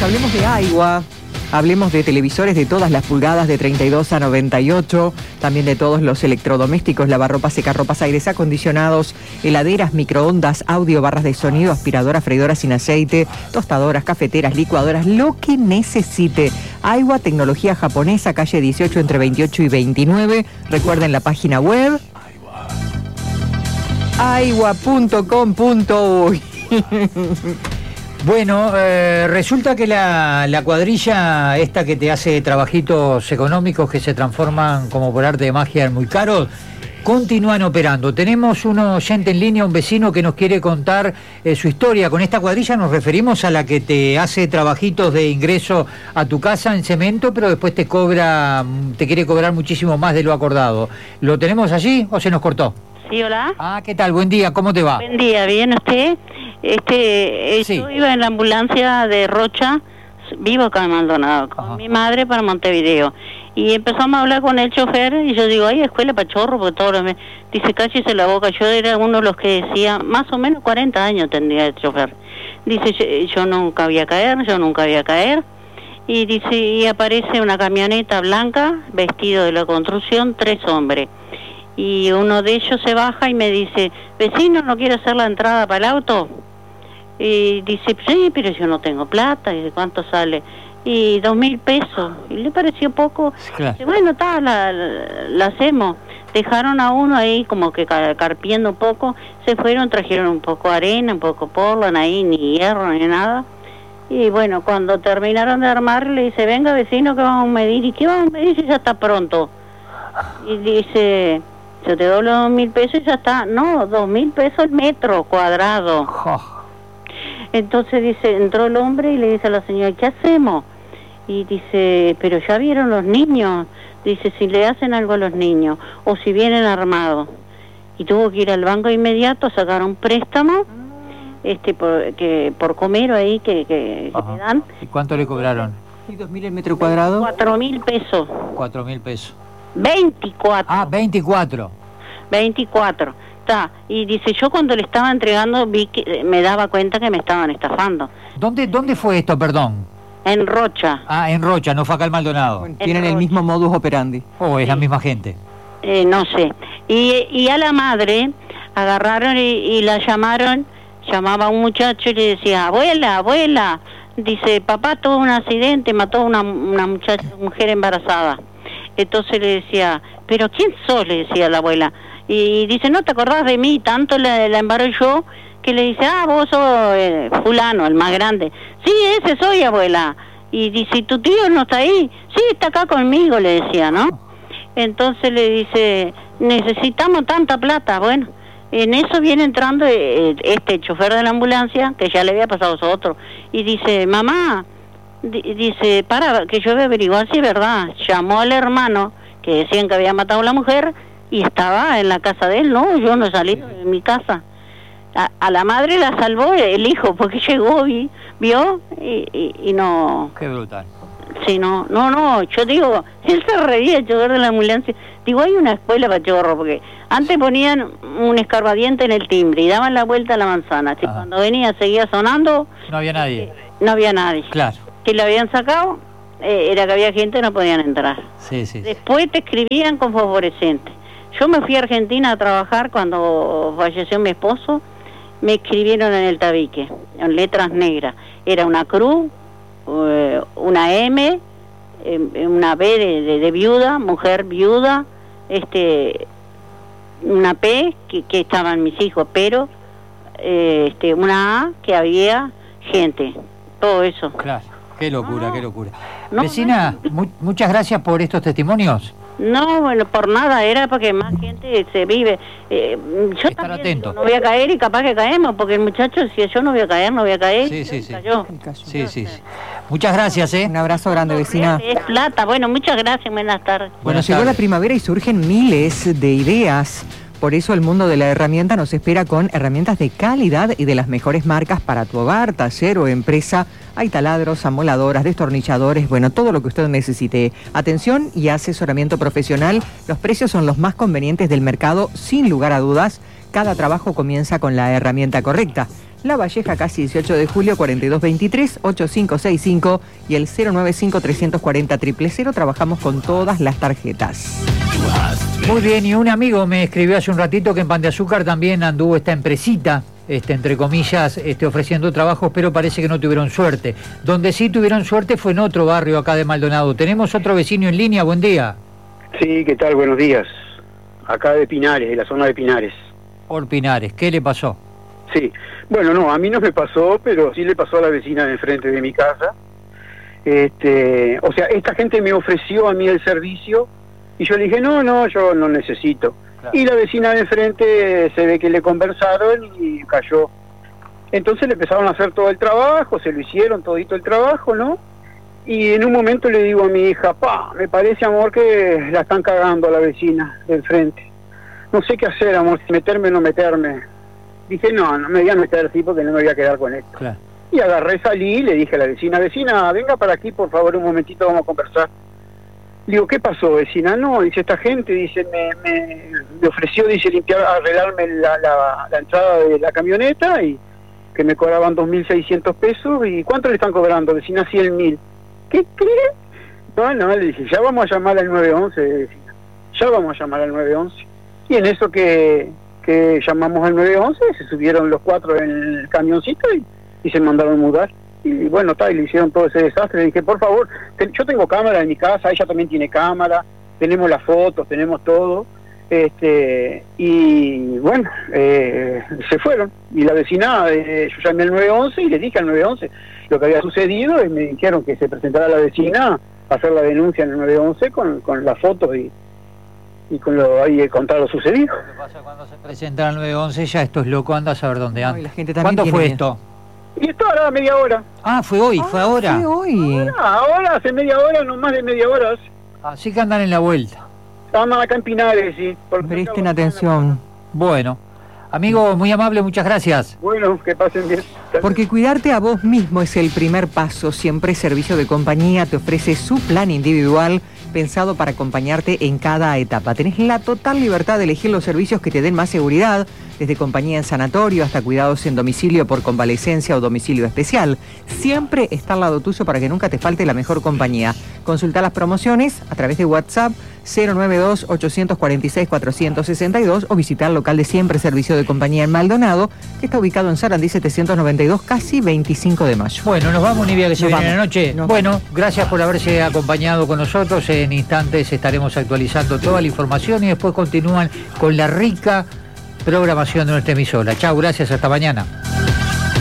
hablemos de agua. Hablemos de televisores de todas las pulgadas de 32 a 98, también de todos los electrodomésticos, lavarropas, secarropas, aires acondicionados, heladeras, microondas, audio, barras de sonido, aspiradoras, freidoras sin aceite, tostadoras, cafeteras, licuadoras, lo que necesite. Aiwa, tecnología japonesa, calle 18 entre 28 y 29. Recuerden la página web aiwa.com.uy. Bueno, resulta que la cuadrilla esta que te hace trabajitos económicos que se transforman como por arte de magia en muy caros, continúan operando. Tenemos un oyente en línea, un vecino que nos quiere contar su historia. Con esta cuadrilla nos referimos a la que te hace trabajitos de ingreso a tu casa en cemento, pero después te quiere cobrar muchísimo más de lo acordado. ¿Lo tenemos allí o se nos cortó? Sí, hola. Ah, ¿qué tal? Buen día, ¿cómo te va? Buen día, ¿bien usted? Sí. Yo iba en la ambulancia de Rocha, vivo acá en Maldonado, con mi madre para Montevideo. Y empezamos a hablar con el chofer y yo digo, hay escuela para chorro, porque todos los... Dice, cállese la boca. Yo era uno de los que decía, más o menos 40 años tendría el chofer. Dice, yo nunca voy a caer, yo nunca voy a caer. Y dice, y aparece una camioneta blanca, vestido de la construcción, 3 hombres. Y uno de ellos se baja y me dice, vecino, ¿no quiere hacer la entrada para el auto? Y dice, sí, pero yo no tengo plata. Y dice, ¿cuánto sale? Y 2.000 pesos. Y le pareció poco. Claro. Dice, bueno, la hacemos. Dejaron a uno ahí como que carpiendo un poco. Se fueron, trajeron un poco de arena, un poco portland ahí, ni hierro, ni nada. Y bueno, cuando terminaron de armar, le dice, venga vecino, que vamos a medir. ¿Y qué vamos a medir si ya está pronto? Y dice... Yo te doy los 2.000 pesos y ya está. No, 2.000 pesos el metro cuadrado. Entonces dice, entró el hombre y le dice a la señora, ¿qué hacemos? Y dice, pero ya vieron los niños. Dice, si le hacen algo a los niños o si vienen armados. Y tuvo que ir al banco inmediato a sacar un préstamo por comer ahí que le dan. ¿Y cuánto le cobraron? ¿Y 2.000 el metro cuadrado? 4.000 pesos. 4.000 pesos. 24. Ah, 24. 24. Está. Y dice, yo cuando le estaba entregando vi que me daba cuenta que me estaban estafando. ¿Dónde fue esto, perdón? En Rocha. Ah, en Rocha, no fue acá en Maldonado. Bueno, tienen el mismo modus operandi. Oh, es la misma gente. No sé. Y a la madre agarraron y la llamaron, llamaba a un muchacho y le decía, abuela. Dice, papá tuvo un accidente, mató a una mujer embarazada. Entonces le decía, ¿pero quién sos? Le decía la abuela. Y dice, ¿no te acordás de mí? Tanto la embarazó que le dice, vos sos fulano, el más grande. Sí, ese soy, abuela. Y dice, ¿tu tío no está ahí? Sí, está acá conmigo, le decía, ¿no? Entonces le dice, necesitamos tanta plata. Bueno, en eso viene entrando este chofer de la ambulancia, que ya le había pasado a otro, y dice, mamá... Dice, para, que yo voy a averiguar si es verdad. Llamó al hermano, que decían que había matado a la mujer, y estaba en la casa de él. No, yo no salí de mi casa. A la madre la salvó el hijo, porque llegó y vio y no... Qué brutal. Sí, no, yo digo, él se reía, el chofer de la ambulancia. Digo, hay una escuela para chorro, porque antes ponían un escarbadiente en el timbre y daban la vuelta a la manzana. Así, cuando venía seguía sonando... No había nadie. No había nadie. Claro. Que lo habían sacado, era que había gente, no podían entrar. Sí. Después te escribían con fosforescente. Yo me fui a Argentina a trabajar cuando falleció mi esposo, me escribieron en el tabique, en letras negras. Era una cruz, una M, una B de viuda, mujer viuda, una P, que estaban mis hijos, pero una A, que había gente, todo eso. Claro. Qué locura, qué locura. Vecina, muchas gracias por estos testimonios. No, bueno, por nada, era para que más gente se vive. Yo estar también atento. No voy a caer y capaz que caemos, porque el muchacho decía, yo no voy a caer. Sí. Cayó. Sí. Muchas gracias, Un abrazo grande, vecina. Es plata, bueno, muchas gracias, buenas tardes. Bueno, llegó la primavera y surgen miles de ideas. Por eso el mundo de la herramienta nos espera con herramientas de calidad y de las mejores marcas para tu hogar, taller o empresa. Hay taladros, amoladoras, destornilladores, bueno, todo lo que usted necesite. Atención y asesoramiento profesional. Los precios son los más convenientes del mercado, sin lugar a dudas. Cada trabajo comienza con la herramienta correcta. La Valleja, casi 18 de julio, 4223 8565 y el 095 340 000. Trabajamos con todas las tarjetas. Muy bien, y un amigo me escribió hace un ratito que en Pan de Azúcar también anduvo esta empresita, entre comillas, ofreciendo trabajos, pero parece que no tuvieron suerte. Donde sí tuvieron suerte fue en otro barrio acá de Maldonado. Tenemos otro vecino en línea, buen día. Sí, ¿qué tal? Buenos días. Acá de Pinares, de la zona de Pinares. Por Pinares, ¿qué le pasó? Sí, bueno, no, a mí no me pasó, pero sí le pasó a la vecina de enfrente de mi casa. O sea, esta gente me ofreció a mí el servicio y yo le dije, no, yo no necesito. Claro. Y la vecina de enfrente se ve que le conversaron y cayó. Entonces le empezaron a hacer todo el trabajo, se lo hicieron todito el trabajo, ¿no? Y en un momento le digo a mi hija, me parece, amor, que la están cagando a la vecina de enfrente. No sé qué hacer, amor, si meterme o no meterme. Dije, no me voy a meter, sí, porque no me voy a quedar con esto. Claro. Y agarré, salí y le dije a la vecina, venga para aquí, por favor, un momentito, vamos a conversar. Le digo, ¿qué pasó, vecina? No, dice, esta gente, dice, me ofreció, dice, arreglarme la entrada de la camioneta y que me cobraban 2.600 pesos. ¿Y cuánto le están cobrando, vecina? 100.000. ¿Qué cree? No, le dije, ya vamos a llamar al 911, vecina. Ya vamos a llamar al 911. Y en eso que llamamos al 911, se subieron los 4 en el camioncito y se mandaron mudar. Y bueno, y le hicieron todo ese desastre. Le dije, por favor, yo tengo cámara en mi casa, ella también tiene cámara, tenemos las fotos, tenemos todo. Y bueno, se fueron. Y la vecina, yo llamé al 911 y le dije al 911 lo que había sucedido y me dijeron que se presentara la vecina a hacer la denuncia en el 911 con las fotos y con contar lo sucedido. Lo que pasa cuando se presenta al 911, ya esto es loco, anda a saber dónde anda. La gente ¿Cuándo fue esto? Y esto ahora media hora. Ah, fue hoy, fue ahora. Fue hoy. Ahora, hace media hora, no más de media hora. Así que andan en la vuelta. Estaban acá en Pinares, sí. Presten atención. Bueno, amigo, muy amable, muchas gracias. Bueno, que pasen bien. Porque cuidarte a vos mismo es el primer paso. Siempre Servicio de Compañía te ofrece su plan individual pensado para acompañarte en cada etapa. Tenés la total libertad de elegir los servicios que te den más seguridad, desde compañía en sanatorio hasta cuidados en domicilio por convalecencia o domicilio especial. Siempre está al lado tuyo para que nunca te falte la mejor compañía. Consulta las promociones a través de WhatsApp 092-846-462 o visitar el local de siempre Servicio de Compañía en Maldonado, que está ubicado en Sarandí 792, casi 25 de mayo. Bueno, nos vamos, Nivia, que se viene la noche. Bueno, gracias por haberse acompañado con nosotros. En instantes estaremos actualizando toda la información y después continúan con la rica programación de nuestra emisora. Chau, gracias, hasta mañana.